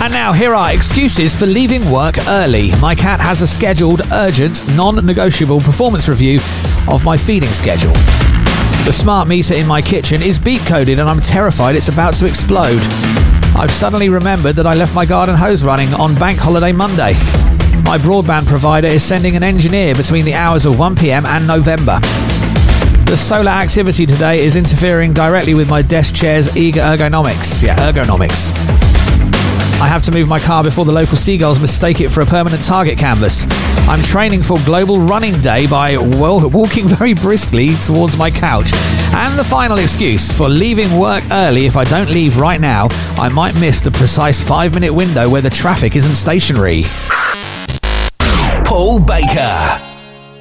And now, here are excuses for leaving work early. My cat has a scheduled, urgent, non-negotiable performance review of my feeding schedule. The smart meter in my kitchen is beep-coded and I'm terrified it's about to explode. I've suddenly remembered that I left my garden hose running on Bank Holiday Monday. My broadband provider is sending an engineer between the hours of 1 p.m. and November. The solar activity today is interfering directly with my desk chair's ergonomics. I have to move my car before the local seagulls mistake it for a permanent target canvas. I'm training for Global Running Day by walking very briskly towards my couch. And the final excuse for leaving work early: if I don't leave right now, I might miss the precise 5-minute window where the traffic isn't stationary. Paul Baker.